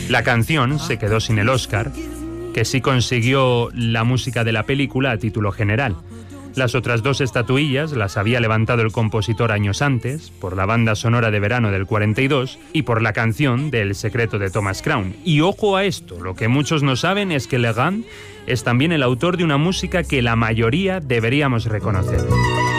La canción se quedó sin el Oscar, que sí consiguió la música de la película a título general. Las otras 2 estatuillas las había levantado el compositor años antes, por la banda sonora de verano del 42 y por la canción de El secreto de Thomas Crown. Y ojo a esto, lo que muchos no saben es que Legrand es también el autor de una música que la mayoría deberíamos reconocer.